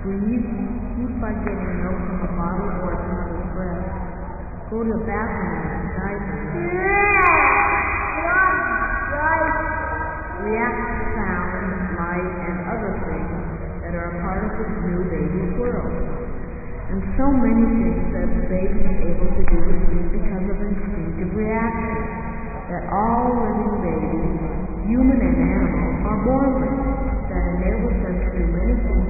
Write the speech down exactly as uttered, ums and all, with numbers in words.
breathe, eat by getting milk from a bottle or its mother's breast, go to the bathroom in its diaper, react to sound, light, and other things that are a part of this new baby's world. And so many things that the baby is able to do with you because of instinctive reactions that all living babies, human and animal, are born with, that enables them to do many things